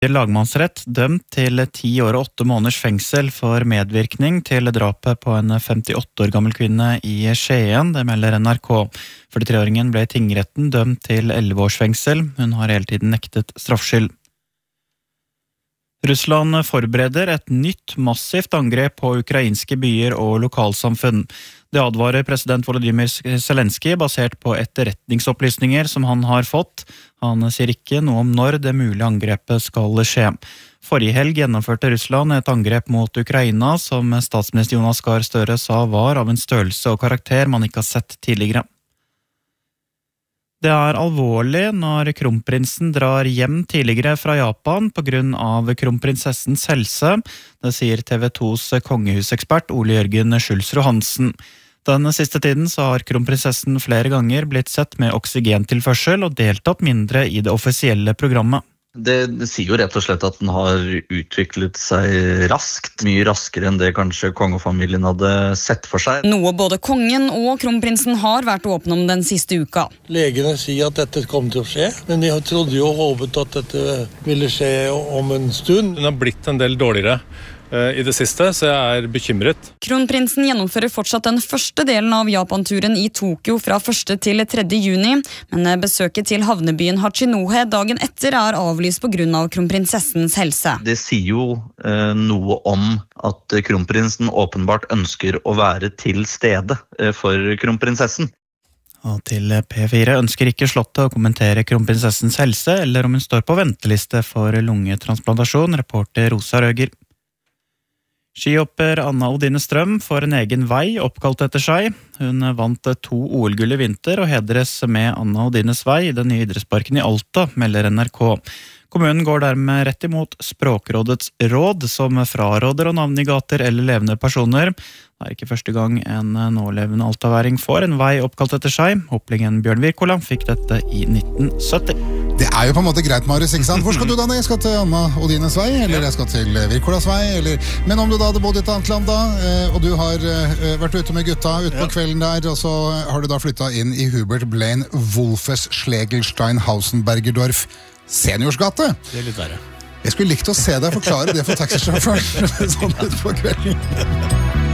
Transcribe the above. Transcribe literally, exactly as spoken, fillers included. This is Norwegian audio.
Lagmannsrett dømt til ti år og åtte måneders fengsel for medvirkning til drapet på en femtiåtte år gammel kvinne i Skien, det melder N R K. førtitre-åringen ble i tingretten dømt til elleve års fengsel. Hun har hele tiden nektet straffskyld. Russland forbereder et nytt massivt angrep på ukrainske byer og lokalsamfunn. Det advarer president Volodymyr Zelensky basert på etterretningsopplysninger som han har fått. Han sier ikke noe om når det mulige angrepet skal skje. Forrige helg gjennomførte Russland et angrep mot Ukraina som statsminister Jonas Gahr Støre sa var av en størrelse og karakter man ikke har sett tidligere. Det er alvorlig når kronprinsen drar hjem tidligere fra Japan på grunn av kronprinsessens helse. Det sier T V tos kongehusekspert Ole Jørgen Schulzrud Hansen. Den siste tiden så har kronprinsessen flere ganger blitt sett med oksygentilførsel og deltatt mindre i det offisielle programmet. Det, det sier jo rett og slett at den har utviklet seg raskt, mye raskere enn det kanskje kongefamilien hadde sett for seg. Noe både kongen og kronprinsen har vært åpne om den siste uka. Legene sier at dette kommer til å skje, men vi trodde jo og håpet at dette ville skje om en stund. Hun har blitt en del dårligere i det siste, så jeg er bekymret. Kronprinsen gjennomfører fortsatt den første delen av Japan-turen i Tokyo fra første til tredje juni, men besøket til havnebyen Hachinohe dagen etter er avlyst på grunn av kronprinsessens helse. Det sier jo eh, noe om at kronprinsen åpenbart ønsker å være til stede eh, for kronprinsessen. Og til P fire ønsker ikke Slottet å kommentere kronprinsessens helse, eller om hun står på venteliste for lungetransplantasjon, reporter Rosa Røger. Skihopper Anna Odine Strøm får en egen vei oppkalt etter seg. Hun vant to O L-gull i vinter og hedres med Anna Odines vei i den nye idrettsparken i Alta, melder N R K. Kommunen går dermed rett imot Språkrådets råd, som fraråder å navngi gater eller levende personer. Det er ikke første gang en nålevende altaværing får en vei oppkalt etter seg. Hopplingen Bjørn Wirkola fikk dette i nitten sytti. Det er jo på en måte greit, Marius, ikke sant? Hvor skal du da? Jeg skal til Anna Odines vei, eller jeg skal til Wirkolas vei, eller... Men om du da hadde bodd i et annet land da, og du har vært ute med gutta ute på kvelden der, og så har du da flyttet inn i Hubert Blaine Wolfes Schlegelstein Hausenbergerdorf seniorsgate. Det er litt verre. Jeg skulle likt å se deg forklare det for taxisjåføren sånn ut på kvelden.